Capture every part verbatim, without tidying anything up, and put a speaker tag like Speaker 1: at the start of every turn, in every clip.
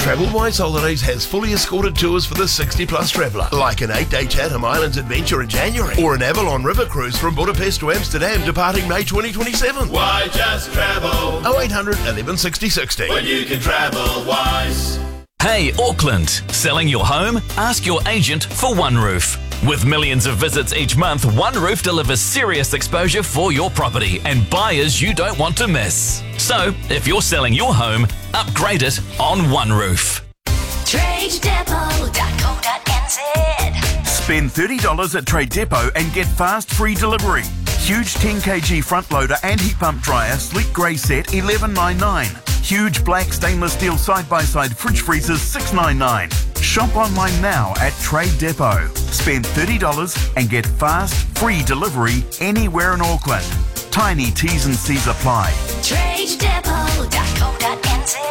Speaker 1: TravelWise Holidays has fully escorted tours for the sixty plus traveller, like an eight-day Chatham Islands adventure in January, or an Avalon River cruise from Budapest to Amsterdam departing May twenty twenty-seven.
Speaker 2: Why just travel?
Speaker 1: oh eight hundred, eleven sixty, sixty.
Speaker 2: When you can travel wise.
Speaker 3: Hey, Auckland. Selling your home? Ask your agent for OneRoof. With millions of visits each month, OneRoof delivers serious exposure for your property and buyers you don't want to miss. So, if you're selling your home, upgrade it on OneRoof.
Speaker 4: trade depot dot co dot n z.
Speaker 5: Spend thirty dollars at Trade Depot and get fast free delivery. Huge ten kilogram front loader and heat pump dryer, sleek grey set, eleven ninety-nine. Huge black stainless steel side-by-side fridge freezers, six ninety-nine. Shop online now at Trade Depot. Spend thirty dollars and get fast, free delivery anywhere in Auckland. Tiny T's and C's apply.
Speaker 4: trade depot dot co dot n z.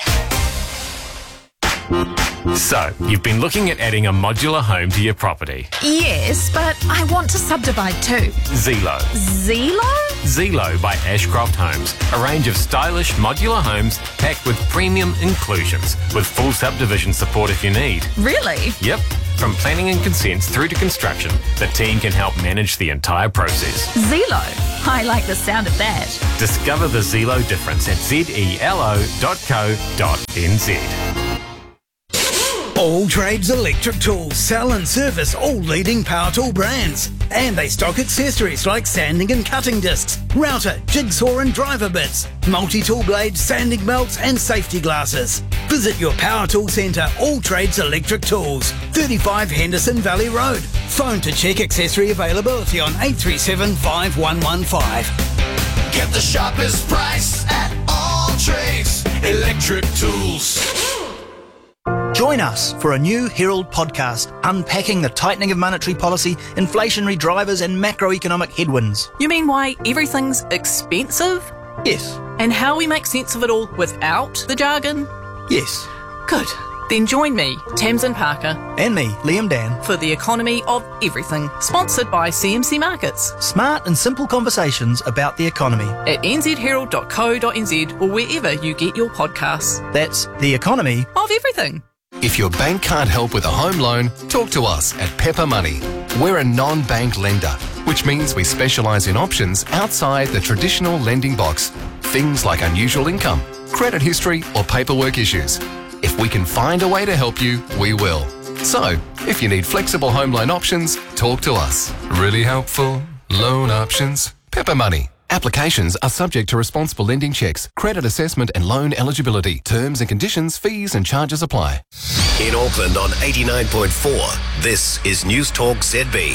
Speaker 6: So, you've been looking at adding a modular home to your property.
Speaker 7: Yes, but I want to subdivide too.
Speaker 6: Zelo.
Speaker 7: Zelo?
Speaker 6: Zelo by Ashcroft Homes. A range of stylish modular homes packed with premium inclusions, with full subdivision support if you need.
Speaker 7: Really?
Speaker 6: Yep. From planning and consents through to construction, the team can help manage the entire process.
Speaker 7: Zelo. I like the sound of that.
Speaker 6: Discover the Zelo difference at zelo dot co dot n z.
Speaker 8: All Trades Electric Tools sell and service all leading power tool brands. And they stock accessories like sanding and cutting discs, router, jigsaw and driver bits, multi-tool blades, sanding belts and safety glasses. Visit your power tool centre, All Trades Electric Tools, thirty-five Henderson Valley Road. Phone to check accessory availability on eight three seven, five one one five.
Speaker 2: Get the sharpest price at All Trades Electric Tools.
Speaker 9: Join us for a new Herald podcast unpacking the tightening of monetary policy, inflationary drivers and macroeconomic headwinds.
Speaker 10: You mean why everything's expensive?
Speaker 9: Yes.
Speaker 10: And how we make sense of it all without the jargon?
Speaker 9: Yes.
Speaker 10: Good. Then join me, Tamsin Parker.
Speaker 9: And me, Liam Dan.
Speaker 10: For the economy of everything. Sponsored by C M C Markets.
Speaker 9: Smart and simple conversations about the economy.
Speaker 10: At n z herald dot co dot n z or wherever you get your podcasts.
Speaker 9: That's the economy
Speaker 10: of everything.
Speaker 11: If your bank can't help with a home loan, talk to us at Pepper Money. We're a non-bank lender, which means we specialise in options outside the traditional lending box. Things like unusual income, credit history or paperwork issues. If we can find a way to help you, we will. So, if you need flexible home loan options, talk to us. Really helpful loan options. Pepper Money. Applications are subject to responsible lending checks, credit assessment and loan eligibility. Terms and conditions, fees and charges apply.
Speaker 12: In Auckland on eighty-nine point four, this is News Talk Z B.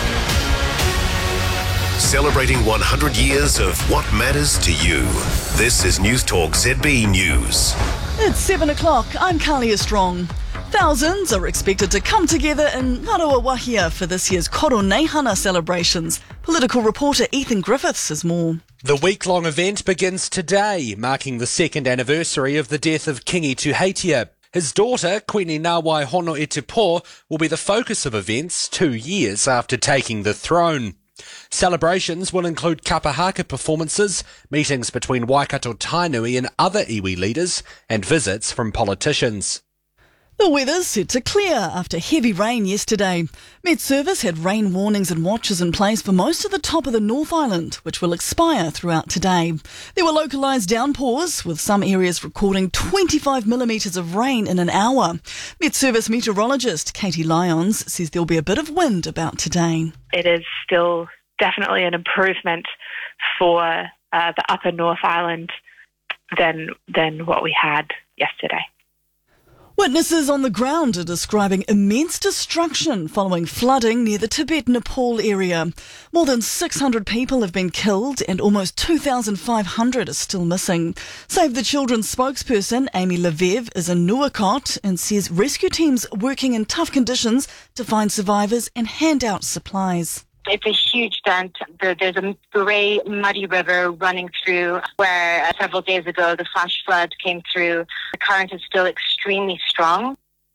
Speaker 12: Celebrating one hundred years of what matters to you. This is News Talk Z B News.
Speaker 13: It's seven o'clock. I'm Kalia Strong. Thousands are expected to come together in Ngaruawahia for this year's Koroneihana celebrations. Political reporter Ethan Griffiths has more.
Speaker 14: The week-long event begins today, marking the second anniversary of the death of Kingi Tuheitia. His daughter, Queen Nawai Honoetupo, will be the focus of events two years after taking the throne. Celebrations will include kapahaka performances, meetings between Waikato Tainui and other iwi leaders, and visits from politicians.
Speaker 13: The weather's set to clear after heavy rain yesterday. Met Service had rain warnings and watches in place for most of the top of the North Island, which will expire throughout today. There were localised downpours, with some areas recording twenty-five millimetres of rain in an hour. Met Service meteorologist Katie Lyons says there'll be a bit of wind about today.
Speaker 15: It is still definitely an improvement for uh, the upper North Island than than what we had yesterday.
Speaker 13: Witnesses on the ground are describing immense destruction following flooding near the Tibet-Nepal area. More than six hundred people have been killed and almost two thousand five hundred are still missing. Save the Children's spokesperson, Amy Levev, is in Nuakot and says rescue teams are working in tough conditions to find survivors and hand out supplies.
Speaker 16: It's a huge dent. There, there's a grey, muddy river running through where uh, several days ago the flash flood came through. The current is still extremely strong.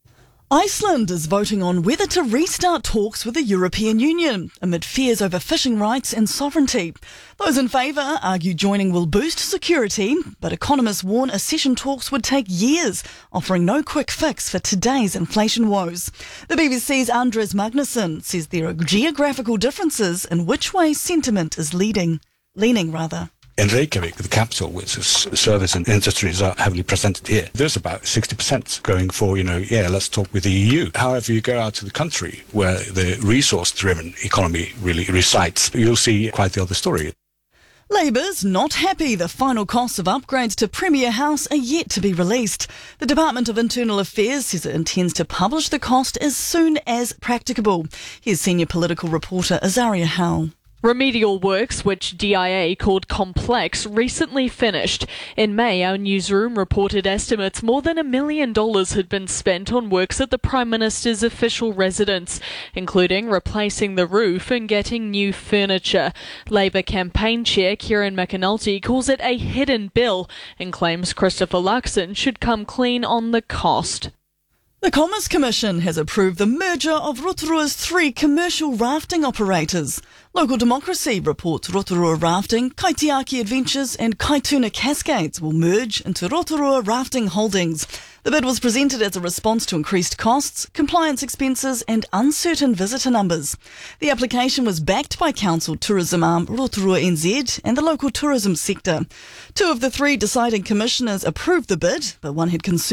Speaker 13: Iceland is voting on whether to restart talks with the European Union amid fears over fishing rights and sovereignty. Those in favour argue joining will boost security, but economists warn accession talks would take years, offering no quick fix for today's inflation woes. The B B C's Andres Magnusson says there are geographical differences in which way sentiment is leading, leaning rather.
Speaker 17: In Reykjavik, the capital, which is service and industries are heavily presented here, there's about sixty percent going for, you know, yeah, let's talk with the E U. However, you go out to the country where the resource-driven economy really resides, you'll see quite the other story.
Speaker 13: Labour's not happy the final costs of upgrades to Premier House are yet to be released. The Department of Internal Affairs says it intends to publish the cost as soon as practicable. Here's senior political reporter Azaria Howell.
Speaker 18: Remedial works, which D I A called complex, recently finished. In May, our newsroom reported estimates more than a million dollars had been spent on works at the Prime Minister's official residence, including replacing the roof and getting new furniture. Labour campaign chair Kieran McAnulty calls it a hidden bill and claims Christopher Luxon should come clean on the cost.
Speaker 13: The Commerce Commission has approved the merger of Rotorua's three commercial rafting operators. Local Democracy reports Rotorua Rafting, Kaitiaki Adventures and Kaituna Cascades will merge into Rotorua Rafting Holdings. The bid was presented as a response to increased costs, compliance expenses and uncertain visitor numbers. The application was backed by council tourism arm Rotorua N Z and the local tourism sector. Two of the three deciding commissioners approved the bid, but one had concerns